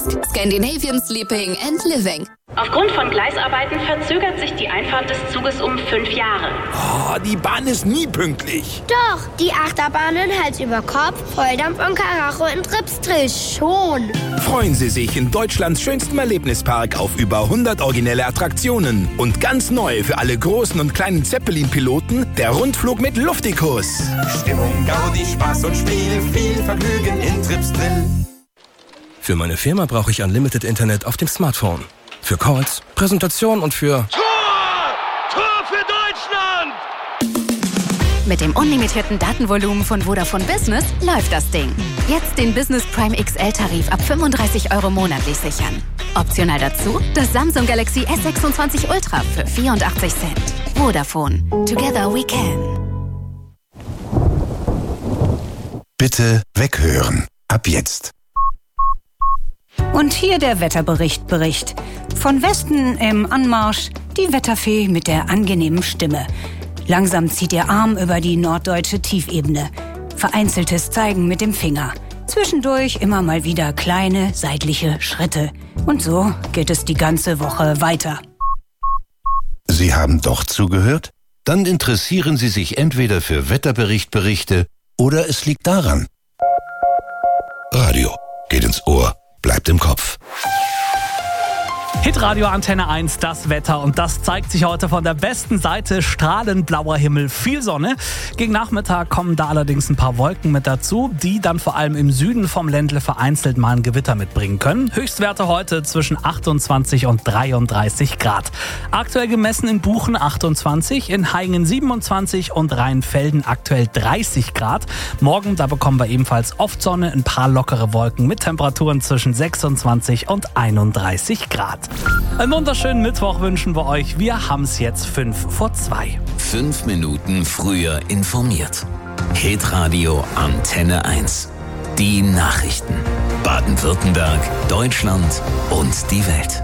ist Scandinavian Sleeping and Living. Aufgrund von Gleisarbeiten verzögert sich die Einfahrt des Zuges um 5 Jahre. Oh, die Bahn ist nie pünktlich. Doch, die Achterbahnen Hals über Kopf, Volldampf und Karacho in Tripsdrill schon. Freuen Sie sich in Deutschlands schönstem Erlebnispark auf über 100 originelle Attraktionen. Und ganz neu für alle großen und kleinen Zeppelin-Piloten der Rundflug mit Luftikus. Stimmung, Gaudi, Spaß und Spiel, viel Vergnügen in Tripsdrill. Für meine Firma brauche ich Unlimited Internet auf dem Smartphone. Für Calls, Präsentation und für... Tor für Deutschland! Mit dem unlimitierten Datenvolumen von Vodafone Business läuft das Ding. Jetzt den Business Prime XL-Tarif ab 35 € monatlich sichern. Optional dazu das Samsung Galaxy S26 Ultra für 84 Cent. Vodafone. Together we can. Bitte weghören. Ab jetzt. Und hier der Wetterbericht. Von Westen im Anmarsch die Wetterfee mit der angenehmen Stimme. Langsam zieht ihr Arm über die norddeutsche Tiefebene. Vereinzeltes Zeigen mit dem Finger. Zwischendurch immer mal wieder kleine seitliche Schritte. Und so geht es die ganze Woche weiter. Sie haben doch zugehört? Dann interessieren Sie sich entweder für Wetterberichte oder es liegt daran. Radio geht ins Ohr. Bleibt im Kopf. Hitradio Antenne 1, das Wetter. Und das zeigt sich heute von der besten Seite. Strahlend blauer Himmel, viel Sonne. Gegen Nachmittag kommen da allerdings ein paar Wolken mit dazu, die dann vor allem im Süden vom Ländle vereinzelt mal ein Gewitter mitbringen können. Höchstwerte heute zwischen 28 und 33 Grad. Aktuell gemessen in Buchen 28, in Haingen 27 und Rheinfelden aktuell 30 Grad. Morgen, da bekommen wir ebenfalls oft Sonne, ein paar lockere Wolken mit Temperaturen zwischen 26 und 31 Grad. Einen wunderschönen Mittwoch wünschen wir euch. Wir haben es jetzt 1:55. 5 Minuten früher informiert. Hitradio Antenne 1. Die Nachrichten. Baden-Württemberg, Deutschland und die Welt.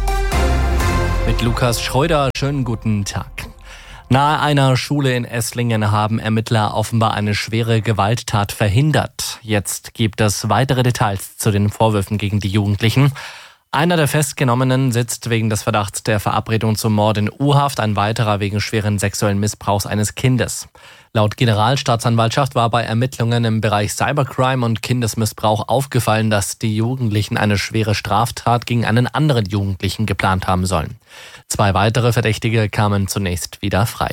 Mit Lukas Schröder, schönen guten Tag. Nahe einer Schule in Esslingen haben Ermittler offenbar eine schwere Gewalttat verhindert. Jetzt gibt es weitere Details zu den Vorwürfen gegen die Jugendlichen. Einer der Festgenommenen sitzt wegen des Verdachts der Verabredung zum Mord in U-Haft, ein weiterer wegen schweren sexuellen Missbrauchs eines Kindes. Laut Generalstaatsanwaltschaft war bei Ermittlungen im Bereich Cybercrime und Kindesmissbrauch aufgefallen, dass die Jugendlichen eine schwere Straftat gegen einen anderen Jugendlichen geplant haben sollen. 2 weitere Verdächtige kamen zunächst wieder frei.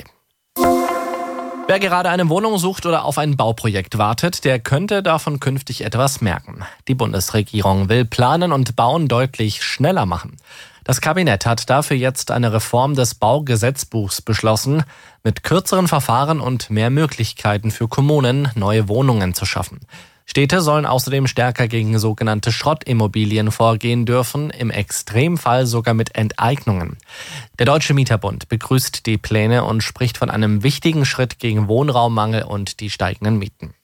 Wer gerade eine Wohnung sucht oder auf ein Bauprojekt wartet, der könnte davon künftig etwas merken. Die Bundesregierung will Planen und Bauen deutlich schneller machen. Das Kabinett hat dafür jetzt eine Reform des Baugesetzbuchs beschlossen, mit kürzeren Verfahren und mehr Möglichkeiten für Kommunen, neue Wohnungen zu schaffen. Städte sollen außerdem stärker gegen sogenannte Schrottimmobilien vorgehen dürfen, im Extremfall sogar mit Enteignungen. Der Deutsche Mieterbund begrüßt die Pläne und spricht von einem wichtigen Schritt gegen Wohnraummangel und die steigenden Mieten.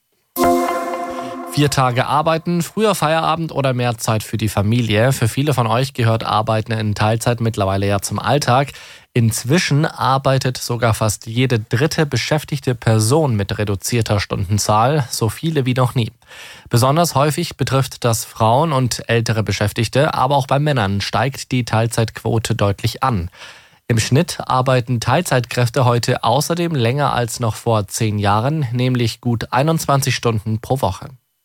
4 Tage arbeiten, früher Feierabend oder mehr Zeit für die Familie. Für viele von euch gehört Arbeiten in Teilzeit mittlerweile ja zum Alltag. Inzwischen arbeitet sogar fast jede 3. beschäftigte Person mit reduzierter Stundenzahl, so viele wie noch nie. Besonders häufig betrifft das Frauen und ältere Beschäftigte, aber auch bei Männern steigt die Teilzeitquote deutlich an. Im Schnitt arbeiten Teilzeitkräfte heute außerdem länger als noch vor 10 Jahren, nämlich gut 21 Stunden pro Woche.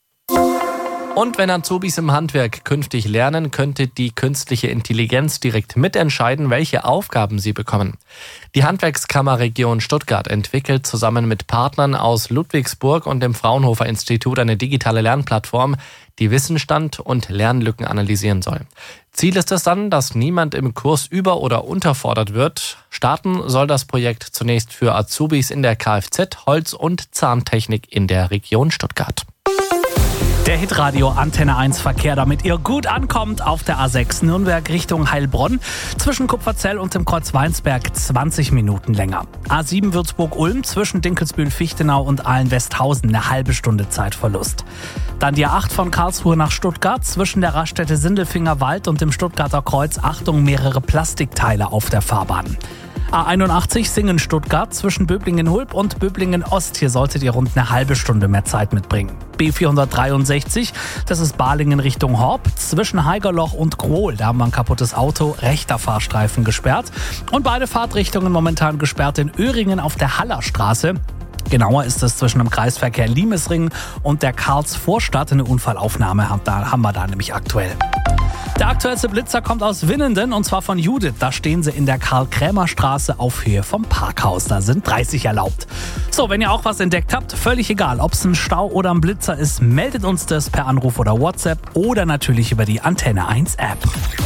Und wenn Azubis im Handwerk künftig lernen, könnte die künstliche Intelligenz direkt mitentscheiden, welche Aufgaben sie bekommen. Die Handwerkskammer Region Stuttgart entwickelt zusammen mit Partnern aus Ludwigsburg und dem Fraunhofer Institut eine digitale Lernplattform, die Wissensstand und Lernlücken analysieren soll. Ziel ist es dann, dass niemand im Kurs über- oder unterfordert wird. Starten soll das Projekt zunächst für Azubis in der Kfz-, Holz- und Zahntechnik in der Region Stuttgart. Der Hitradio Antenne 1 Verkehr, damit ihr gut ankommt auf der A6 Nürnberg Richtung Heilbronn. Zwischen Kupferzell und dem Kreuz Weinsberg 20 Minuten länger. A7 Würzburg-Ulm zwischen Dinkelsbühl-Fichtenau und Ahlen-Westhausen eine halbe Stunde Zeitverlust. Dann die A8 von Karlsruhe nach Stuttgart zwischen der Raststätte Sindelfinger Wald und dem Stuttgarter Kreuz. Achtung, mehrere Plastikteile auf der Fahrbahn. A81 Singen-Stuttgart zwischen Böblingen-Hulb und Böblingen-Ost. Hier solltet ihr rund eine halbe Stunde mehr Zeit mitbringen. B463, das ist Balingen Richtung Horb, zwischen Haigerloch und Grohl. Da haben wir ein kaputtes Auto, rechter Fahrstreifen gesperrt. Und beide Fahrtrichtungen momentan gesperrt in Öhringen auf der Hallerstraße. Genauer ist es zwischen dem Kreisverkehr Limesring und der Karlsvorstadt. Eine Unfallaufnahme haben wir da nämlich aktuell. Der aktuellste Blitzer kommt aus Winnenden und zwar von Judith. Da stehen sie in der Karl-Krämer-Straße auf Höhe vom Parkhaus. Da sind 30 erlaubt. So, wenn ihr auch was entdeckt habt, völlig egal, ob es ein Stau oder ein Blitzer ist, meldet uns das per Anruf oder WhatsApp oder natürlich über die Antenne 1 App.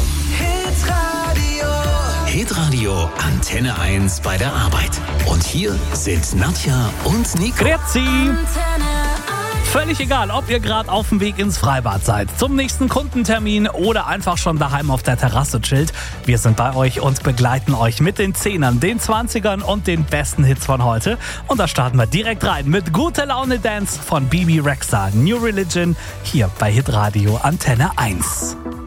Hitradio Antenne 1 bei der Arbeit. Und hier sind Nadja und Nico. Grüezi! Völlig egal, ob ihr gerade auf dem Weg ins Freibad seid, zum nächsten Kundentermin oder einfach schon daheim auf der Terrasse chillt. Wir sind bei euch und begleiten euch mit den 10ern, den 20ern und den besten Hits von heute. Und da starten wir direkt rein mit Gute Laune Dance von Bibi Rexha, New Religion, hier bei Hitradio Antenne 1.